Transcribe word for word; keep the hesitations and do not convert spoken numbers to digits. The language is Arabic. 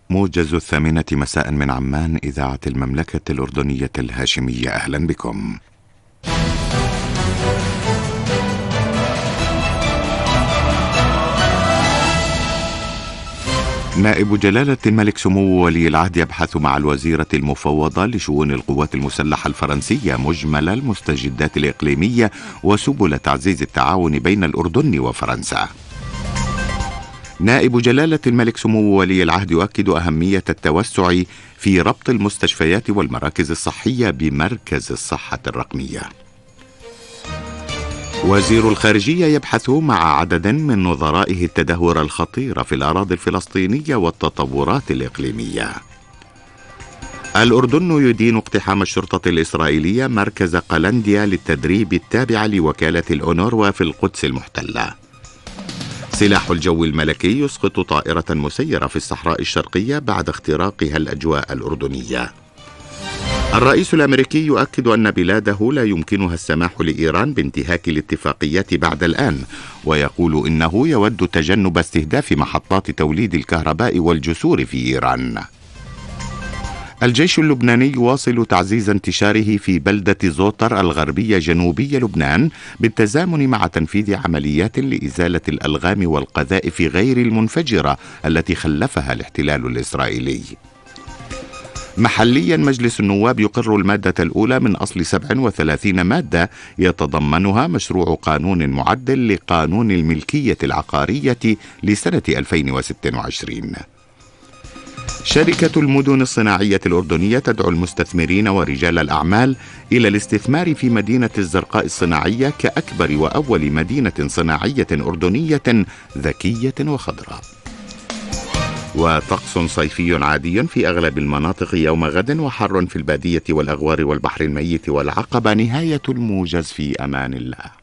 موجز الثامنة مساء من عمان، إذاعة المملكة الأردنية الهاشمية. أهلا بكم. نائب جلالة الملك سمو ولي العهد يبحث مع الوزيرة المفوضة لشؤون القوات المسلحة الفرنسية مجمل المستجدات الإقليمية وسبل تعزيز التعاون بين الأردن وفرنسا. نائب جلالة الملك سمو ولي العهد يؤكد أهمية التوسع في ربط المستشفيات والمراكز الصحية بمركز الصحة الرقمية. وزير الخارجية يبحث مع عدد من نظرائه التدهور الخطير في الأراضي الفلسطينية والتطورات الإقليمية. الأردن يدين اقتحام الشرطة الإسرائيلية مركز قلنديا للتدريب التابع لوكالة الأونروا في القدس المحتلة. سلاح الجو الملكي يسقط طائرة مسيرة في الصحراء الشرقية بعد اختراقها الأجواء الأردنية. الرئيس الأمريكي يؤكد أن بلاده لا يمكنها السماح لإيران بانتهاك الاتفاقيات بعد الآن، ويقول إنه يود تجنب استهداف محطات توليد الكهرباء والجسور في إيران. الجيش اللبناني يواصل تعزيز انتشاره في بلدة زوطر الغربية جنوبي لبنان بالتزامن مع تنفيذ عمليات لإزالة الألغام والقذائف غير المنفجرة التي خلفها الاحتلال الإسرائيلي. محليا مجلس النواب يقر المادة الأولى من أصل سبع وثلاثين مادة يتضمنها مشروع قانون معدل لقانون الملكية العقارية لسنة ألفين وستة وعشرين. شركة المدن الصناعية الأردنية تدعو المستثمرين ورجال الأعمال إلى الاستثمار في مدينة الزرقاء الصناعية كأكبر وأول مدينة صناعية أردنية ذكية وخضراء. وطقس صيفي عادي في أغلب المناطق يوم غد، وحر في البادية والأغوار والبحر الميت والعقبة. نهاية الموجز، في أمان الله.